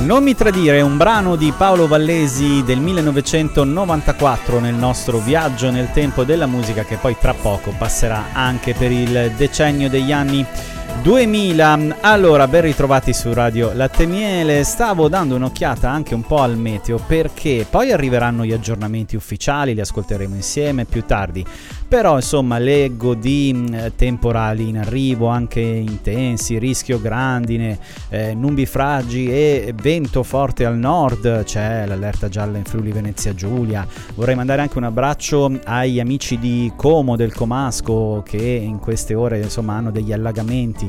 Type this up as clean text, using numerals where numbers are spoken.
Non mi tradire è un brano di Paolo Vallesi del 1994 nel nostro viaggio nel tempo della musica, che poi tra poco passerà anche per il decennio degli anni 2000. Allora, ben ritrovati su Radio Latte Miele. Stavo dando un'occhiata anche un po' al meteo, perché poi arriveranno gli aggiornamenti ufficiali, li ascolteremo insieme più tardi. Però insomma leggo di temporali in arrivo, anche intensi, rischio grandine, nubifragi e vento forte al nord. C'è l'allerta gialla in Friuli Venezia Giulia. Vorrei mandare anche un abbraccio agli amici di Como, del Comasco, che in queste ore insomma hanno degli allagamenti